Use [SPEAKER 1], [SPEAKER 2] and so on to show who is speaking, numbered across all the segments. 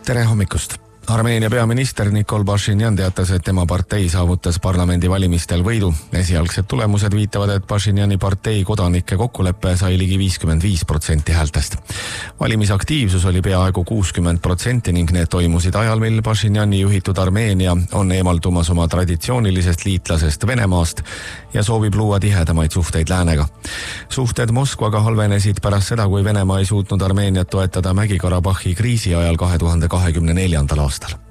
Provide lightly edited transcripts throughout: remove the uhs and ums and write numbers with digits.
[SPEAKER 1] Tere hommikust! Armeenia peaminister Nikol Pashinyan teatas, et tema partei saavutas parlamendivalimistel võidu. Esialgsed tulemused viitavad, et Pashinyani partei kodanike kokkuleppe sai ligi 55% häältest. Valimisaktiivsus oli peaaegu 60% ning need toimusid ajal, mil Pashinyani juhitud Armeenia on eemaldumas oma traditsioonilisest liitlasest Venemaast ja soovib luua tihedamaid suhteid läänega. Suhted Moskvaga halvenesid pärast seda, kui Venemaa ei suutnud Armeeniat toetada Mägi-Karabahhi kriisi ajal 2024. aastal.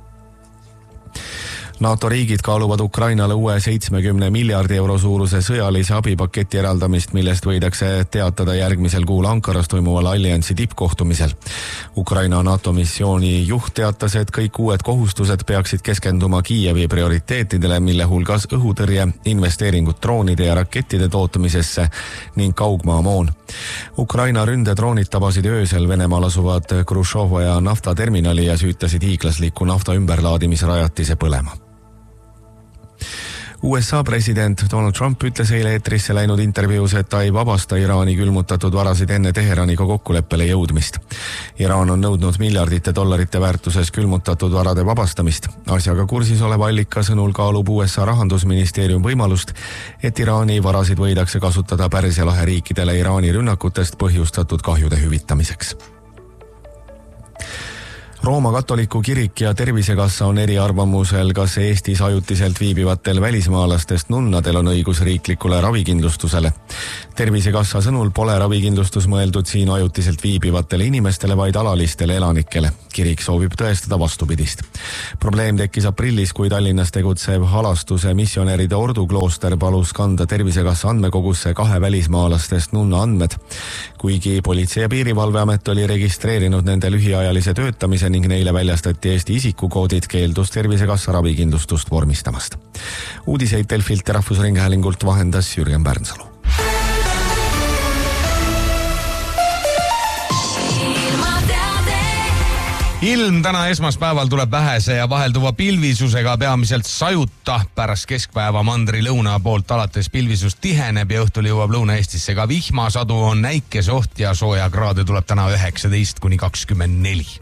[SPEAKER 1] NATO riigid kaaluvad Ukrainale uue 70 miljardi euro suuruse sõjalise abipaketi eraldamist, millest võidakse teatada järgmisel kuul Ankaras toimuval alliansi tippkohtumisel. Ukraina NATO missiooni juht teatas, et kõik uued kohustused peaksid keskenduma Kiievi prioriteetidele, mille hulgas õhutõrje, investeeringud droonide ja rakettide tootmisesse ning kaugmaamoon. Ukraina ründedroonid tabasid öösel Venemaal asuvad Krušovoja naftaterminali ja süütasid hiiglasliku nafta ümberlaadimisrajatise põlema. USA president Donald Trump ütles eile eetrisse läinud intervjuus, et ta ei vabasta Iraani külmutatud varasid enne Teheraniga kokkuleppele jõudmist. Iraan on nõudnud miljardite dollarite väärtuses külmutatud varade vabastamist. Asjaga kursis oleva allika sõnul kaalub USA rahandusministeerium võimalust, et Iraani varasid võidakse kasutada Pärsia lahe riikidele Iraani rünnakutest põhjustatud kahjude hüvitamiseks. Rooma katoliku kirik ja Tervisekassa on eriarvamusel, kas Eestis ajutiselt viibivatel välismaalastest nunnadel on õigus riiklikule ravikindlustusele. Tervisekassa sõnul pole ravikindlustus mõeldud siin ajutiselt viibivatele inimestele, vaid alalistele elanikele. Kirik soovib tõestada vastupidist. Probleem tekkis aprillis, kui Tallinnas tegutsev halastuse missionäride ordu klooster palus kanda Tervisekassa andmekogusse 2 välismaalastest nunna andmed. Kuigi Politsei- ja Piirivalveamet oli registreerinud nende lühiajalise töötamise ning neile väljastati Eesti isikukoodid, keeldus Tervisekassa ravikindlustust vormistamast. Uudiseid Delfilt ja Rahvusringhäälingult vahendas Jürgen Pärnsalu.
[SPEAKER 2] Ilm täna esmaspäeval tuleb vähese ja vahelduva pilvisusega, peamiselt sajuta. Pärast keskpäeva mandri lõuna poolt alates pilvisus tiheneb ja õhtul jõuab Lõuna-Eestisse ka vihmasadu, on näikesoht ja sooja kraade tuleb täna 19–24.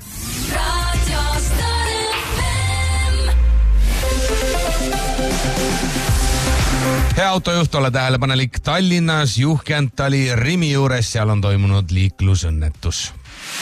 [SPEAKER 2] Hea autojuht, ole tähelepanelik Tallinnas Juhkentali Rimi juures, seal on toimunud liiklusõnnetus.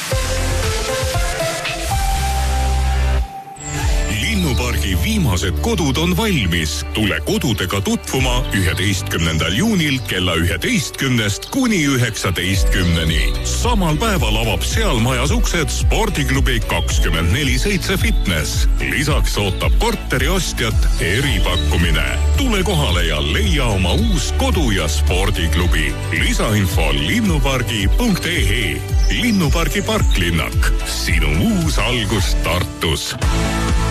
[SPEAKER 3] Linnupargi viimased kodud on valmis. Tule kodudega tutvuma 11. juunil kella 11 kuni 19. Samal päeval avab seal majas uksed spordiklubi 24/7 fitness. Lisaks ootab korteri ostjat eripakkumine. Tule kohale ja leia oma uus kodu- ja spordiklubi. Lisainfo linnupargi.ee. Linnupargi parklinnak. Sinu uus algus Tartus.